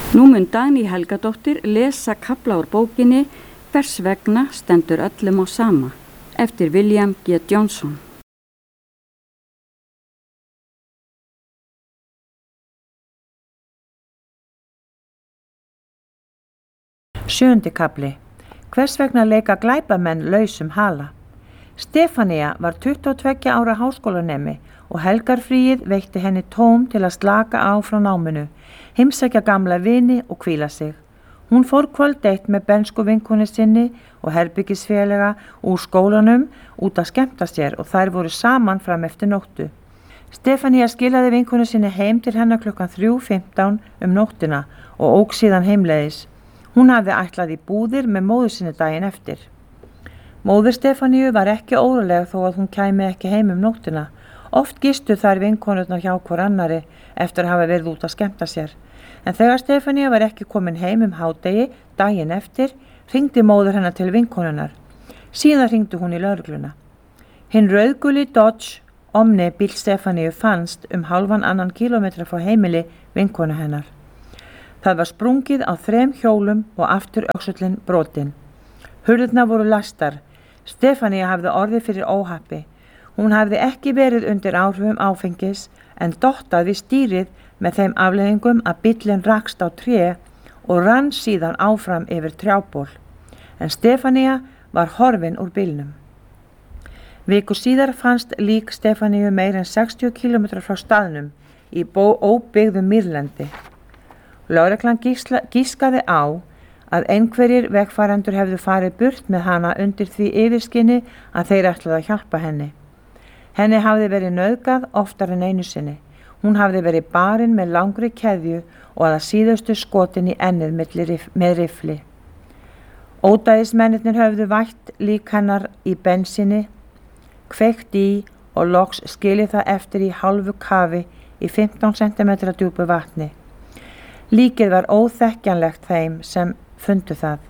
Nú mun Dagný Helgadóttir lesa kafla úr bókinni Hvers vegna stendur öllum á sama eftir William G. Johnson. Sjöundi kafli. Hvers vegna leika glæpamenn lausum hala? Stefanía var 22 ára háskólanemi og helgarfríið veitti henni tóm til að slaka á frá náminu, heimsækja gamla vini og hvíla sig. Hún fór kvöld eitt með bensku vinkonu sinni og herbyggisfélaga úr skólanum út að skemmta sér og þær voru saman fram eftir nóttu. Stefanía skilaði vinkonu sinni heim til hennar klukkan 3:15 nóttina og ók síðan heimleiðis. Hún hafði ætlað í búðir með móður sinni daginn eftir. Móðir Stefaníu var ekki óróleg þó að hún kæmi ekki heim nóttina. Oft gistu þær vinkonurnar hjá hvor annari eftir að hafa verið út að skemmta sér. En þegar Stefanía var ekki komin heim hádegi daginn eftir, hringdi móður hennar til vinkonunnar. Síðan hringdi hún í lögregluna. Hinn rauðguli Dodge Omni bíl Stefaníu fannst hálfan annan kílómetra frá heimili vinkonu hennar. Það var sprungið á 3 hjólum og aftur öxullin brotin. Hurðirnar voru lastar. Stefanía hafði orðið fyrir óhappi. Hún hafði ekki verið undir áhrifum áfengis en dottað við stýrið með þeim afleiðingum að bíllinn rakst á tré og rann síðan áfram yfir trjából. En Stefanía var horfin úr bílnum. Viku síðar fannst lík Stefaníu meira en 60 km frá staðnum í óbyggðu mýrlendi. Lögreglan gískaði á að einhverjir vegfarendur hefðu farið burt með hana undir því yfirskinni að þeir ætluðu að hjálpa henni. Henni hafði verið nauðgað oftar en einu sinni. Hún hafði verið barin með langri keðju og að síðustu skotin í ennið með rifli. Ódæðismennirnir höfðu vætt lík hennar í bensíni, kveikt í og loks skilið það eftir í hálfu kafi í 15 cm djúpu vatni. Líkið var óþekkjanlegt þeim sem fundu það.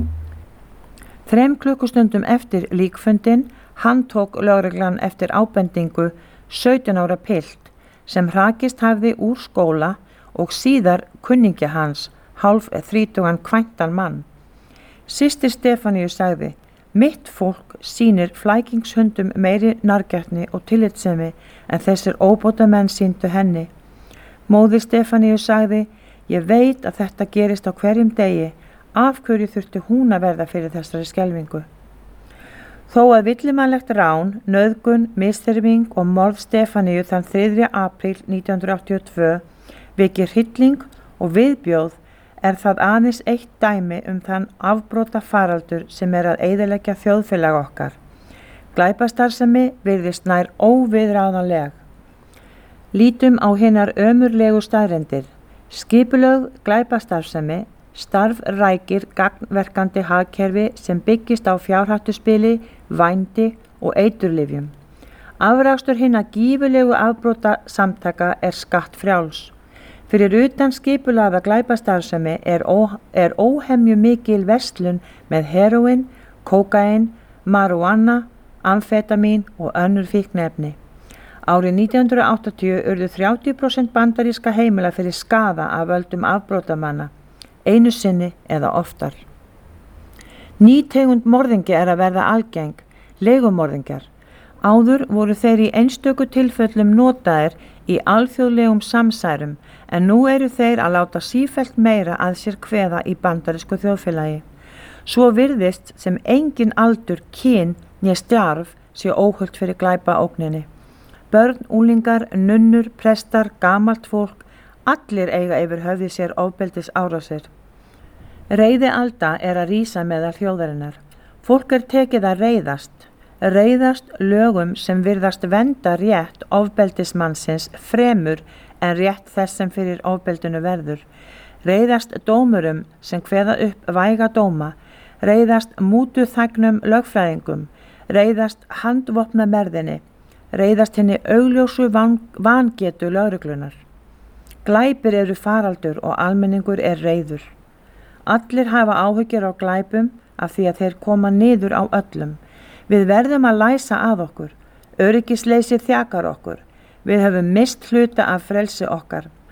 3 klukkustundum eftir líkfundin handtók lögreglan eftir ábendingu 17 ára pilt sem hrakist hafði úr skóla og síðar kunningja hans, hálf 30 kvæntan mann. Systir Stefaníu sagði, mitt fólk sýnir flækingshundum meiri nargjarni og tillitssemi en þessir óbótamenn sýndu henni. Móðir Stefaníu sagði, ég veit að þetta gerist á hverjum degi, af hverju þurfti hún að verða fyrir þessari skelfingu. Þó að villimannlegt rán, nauðgun, misþyrming og morð Stefaníu þann 3. apríl 1982 vekir hrylling og viðbjóð það aðeins eitt dæmi þann afbrota faraldur sem að eyðileggja þjóðfélag okkar. Glæpastarfsemi virðist nær óviðráðanleg. Lítum á hinar ömurlegu staðreyndir. Skipulögð glæpastarfsemi starfrækir gagnverkandi hagkerfi sem byggist á fjárhættuspili, vændi og eiturlyfjum. Afrakstur hinna gífurlegu afbrota samtaka skattfrjáls. Fyrir utan skipulagða glæpastarfsemi óhemju mikil verslun með heróín, kókaín, maríjúana, amfetamín og önnur fíkniefni. Árið 1980 urðu 30% bandaríska heimila fyrir skaða af völdum afbrotamanna, einu sinni eða oftar. Ný tegund morðingi að verða algeng, leigumorðingjar. Áður voru þeir í einstöku tilfellum notaðir í alþjóðlegum samsærum en nú eru þeir að láta sífellt meira að sér kveða í bandarísku þjóðfélagi. Svo virðist sem engin aldur, kyn né stjarf sé óhult fyrir glæpaógninni. Börn, unglingar, nunnur, prestar, gamalt fólk, allir eiga yfir höfði sér ofbeldis árásir. Reiðialda að rísa meðal þjóðarinnar. Fólk tekið að reiðast lögum sem virðast vernda rétt ofbeldismannsins fremur en rétt þess sem fyrir ofbeldinu verður. Reiðast dómurum sem kveða upp væga dóma, reiðast mútuþægnum lögfræðingum, reiðast handvopnamerðinni, reiðast henni augljósu vangetu lögreglunar. Glæpir eru faraldur og almenningur reiður. Allir hafa áhyggjur á glæpum af því að þeir koma niður á öllum. Við verðum að læsa að okkur. Öryggisleysi þjakar okkur. Við höfum mist hluta af frelsi okkar.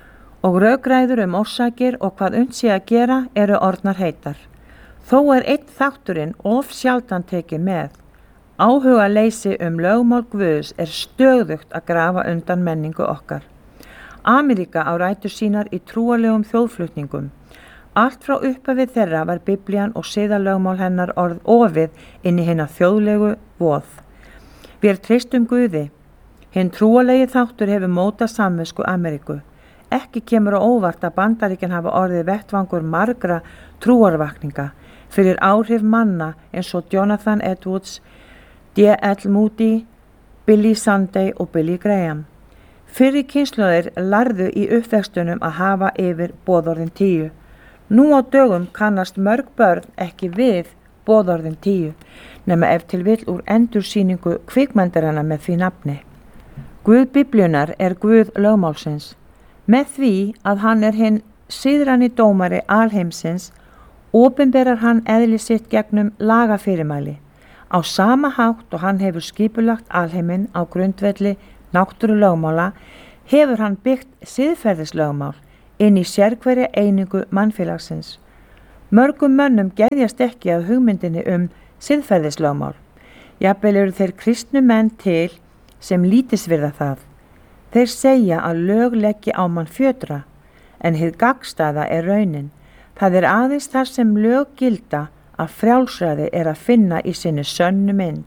og rökræður orsakir og hvað unnt sé að gera eru orðnar heitar. Þó einn þátturinn of sjaldan tekið með. Áhuga leysi lögmál Guðs stöðugt að grafa undan menningu okkar. Ameríka á rætur sínar í trúarlegum þjóðflutningum. Allt frá upphafi þeirra var Biblían og siðalögmál hennar orð ofið inn í hina þjóðlegu voð. Við treystum Guði. Hinn trúarlegi þáttur hefur mótað samvisku Ameríku. Ekki kemur á óvart að Bandaríkin hafa orðið vettvangur margra trúarvakninga fyrir áhrif manna eins og Jonathan Edwards, D.L. Moody, Billy Sunday og Billy Graham. Fyrri kynslóðir lærðu í uppvextunum að hafa yfir boðorðin 10. Nú á dögum kannast mörg börn ekki við boðorðin 10, nema ef til vill úr endursýningu kvikmyndarinnar með því nafni. Guð Biblíunnar Guð lögmálsins. Með því að hann hinn siðræni dómari alheimsins, opinberar hann eðli sitt gegnum lagafyrirmæli. Á sama hátt og hann hefur skipulagt alheiminn á grundvelli náttúrulögmála, hefur hann byggt siðferðislögmál inn í sérhverja einingu mannfélagsins. Mörgum mönnum geðjast ekki að hugmyndinni siðferðislögmál. Jafnvel eru þeir kristnu menn til sem lítisvirða það. Þeir segja að lög leggi á mann fjötra, en hið gagnstæða raunin. Það aðeins þar sem lög gilda að frjálsræði að finna í sinni sönnu mynd.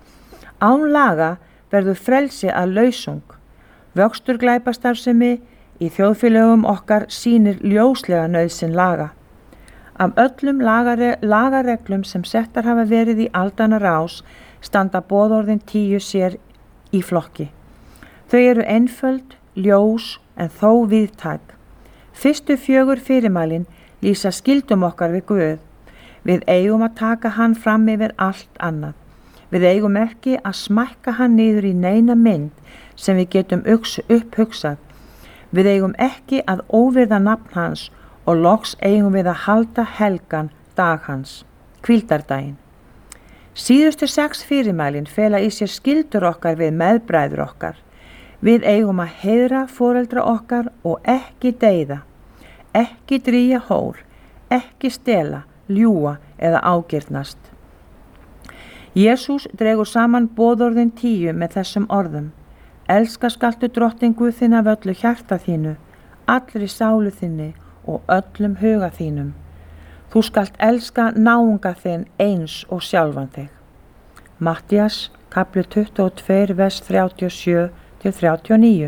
Án laga verður frelsi að lausung. Vöxtur glæpastarfsemi í þjóðfélögum okkar sýnir ljóslega nauðsyn laga. Af öllum lagareglum sem settar hafa verið í aldanna rás standa boðorðin 10 sér í flokki. Þau einföld, ljós en þó víðtæk. Fyrstu 4 fyrirmælin lýsa skildum okkar við Guð. Við eigum að taka hann fram yfir allt annað. Við eigum ekki að smækka hann niður í neina mynd sem við getum upphugsað. Við eigum ekki að óvirða nafn hans og loks eigum við að halda helgan dag hans, hvíldardaginn. Síðustu 6 fyrirmælin fela í sér skildur okkar við meðbræður okkar. Við eigum að heiðra foreldra okkar og ekki deyða, ekki drýja hór, ekki stela, ljúga eða ágirnast. Jesús dregur saman boðorðin 10 með þessum orðum. Elska skaltu drottinn Guð þinn af öllu hjarta þínu, allri sálu þinni og öllum huga þínum. Þú skalt elska náunga þinn eins og sjálfan þig. Mattías, kapli 22, vers 37-39.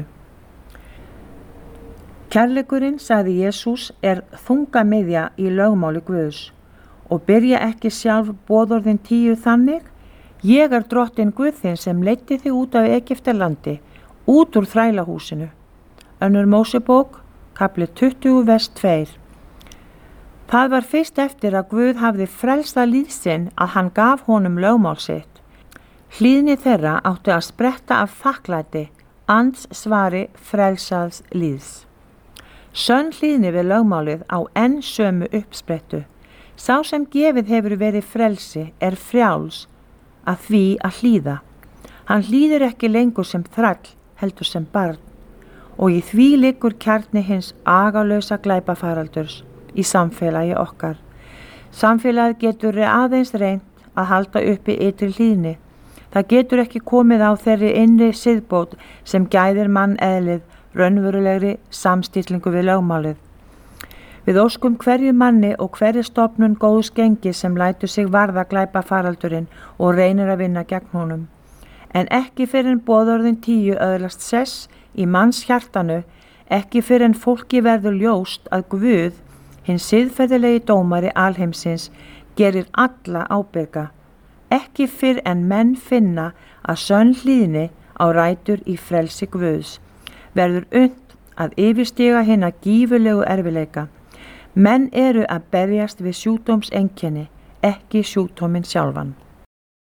Kærleikurinn, sagði Jesús, þungamiðja í lögmáli Guðs og byrja ekki sjálf boðorðin 10 þannig: Ég drottinn Guð þinn sem leiddi þig út af Egyptalandi, út úr þrælahúsinu. Önnur Mósebók, kapli 20, vers 2. Það var fyrst eftir að Guð hafði frelsað líð sinn að hann gaf honum lögmál sitt. Hlýðni þeirra átti að spretta af þakklæti, ands svari frelsaðs líðs. Sönn hlýðni við lögmálið á enn sömu uppsprettu. Sá sem gefið hefur verið frelsi frjáls að því að hlýða. Hann hlýðir ekki lengur sem þræll, heldur sem barn. Og í því liggur kjarni hins agalausa glæpafaraldurs í samfélagi okkar. Samfélagið getur aðeins reynt að halda uppi ytri hlýðni. Það getur ekki komið á þeirri innri siðbót sem gæðir manneðlið raunverulegri samstillingu við lögmálið. Við óskum hverju manni og hverju stofnun góðs gengi sem lætur sig varða glæpafaraldurinn og reynir að vinna gegn honum. En ekki fyrr en boðorðin 10 öðlast sess í manns hjartanu, ekki fyrr en fólki verður ljóst að Guð, hinn siðferðilegi dómari alheimsins, gerir alla ábyrga. Ekki fyrr en menn finna að sönn hlýðni á rætur í frelsi Guðs, verður unnt að yfirstiga hina gífurlegu erfileika. Menn að berjast við sjúkdómseinkenni, ekki sjúkdóminn sjálfan.